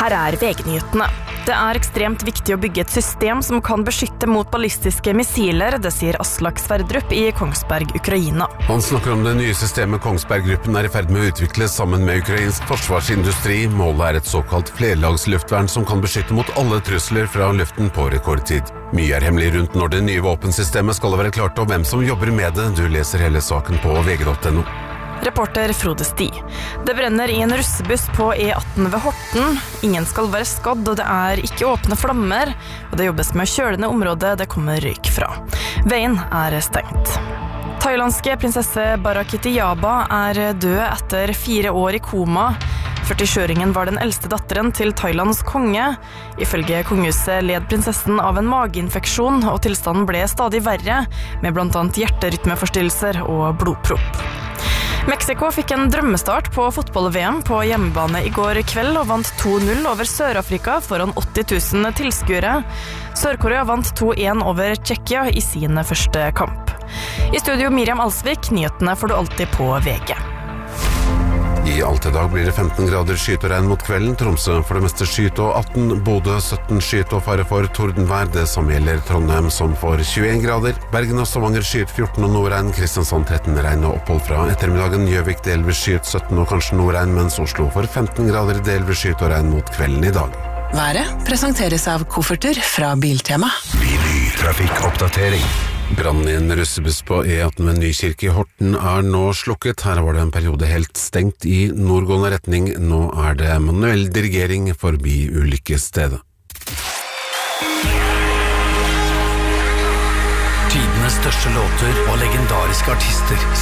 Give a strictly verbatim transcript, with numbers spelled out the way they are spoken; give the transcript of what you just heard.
Her er V G-nyhetene. Det er ekstremt viktig å bygge et system som kan beskytte mot ballistiske missiler, det sier Aslak Sverdrup i Kongsberg, Ukraina. Han snakker om det nye systemet Kongsberg-gruppen er i ferd med å utvikle sammen med ukrainsk forsvarsindustri. Målet er et såkalt flerlagsluftvern som kan beskytte mot alle trusler fra luften på rekordtid. Mye er hemmelig rundt når det nye våpensystemet skal være klart, og hvem som jobber med det. Du leser hele saken på V G punktum no. Reporter Frode Sti. Det brenner i en russebuss på E atten ved Horten. Ingen skal være skadd, og det er ikke åpne flammer. Og det jobbes med å kjøle ned området det kommer røyk fra. Veien er stengt. Thailandske prinsesse Barakitiyaba er død etter fire år i koma. førtisjuåringen var den eldste datteren til Thailands konge. Ifølge kongehuset led prinsessen av en mageinfeksjon, og tilstanden ble stadig verre, med blant annet hjerterytmeforstyrrelser og blodpropp. Mexico fikk en drømmestart på fotball-V M på hjemmebane i går kveld og vant to null over Sør-Afrika foran åtti tusen tilskuere. Sør-Korea vant to én over Tsjekkia i sin første kamp. I studio Miriam Alsvik, nyhetene får du alltid på V G. I alt i dag blir det femten grader skyet og regn mot kvelden. Tromsø for det meste skyet og atten, Bodø sytten skyet og fare for tordenvær. Det samme gjelder Trondheim som får tjueen grader. Bergen og Stavanger skyet fjorten og nordregn. Kristiansand tretten regn og opphold fra ettermiddagen. Gjøvik delvis skyet sytten og kanskje nordregn, mens Oslo får femten grader delvis skyet og regn mot kvelden i dag. Været presenteres av kofferter fra Biltema. Trafikkoppdatering. Brannen i en russebuss på E atten ved Nykirke i Horten er nå slukket. Her var det en periode helt stengt i nordgående retning. Nå er det manuell dirigering forbi ulykkesstedet. Tidenes største låter og legendariske artister